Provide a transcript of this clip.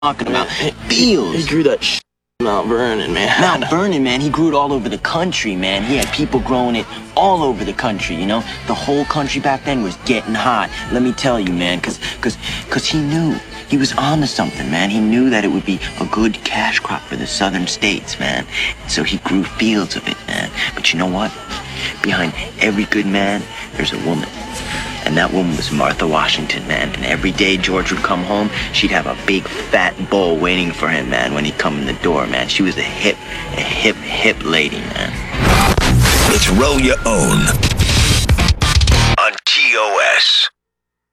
talking about. He Fields. grew that Mount Vernon, man. Mount Vernon, man, he grew it all over the country, man. He had people growing it all over the country, you know? The whole country back then was getting hot. Let me tell you, man, cause he knew. He was on to something, man. He knew that it would be a good cash crop for the southern states, man. So he grew fields of it, man. But you know what? Behind every good man, there's a woman. And that woman was Martha Washington, man. And every day George would come home, she'd have a big fat bowl waiting for him, man, when he'd come in the door, man. She was a hip lady, man. It's Roll Your Own.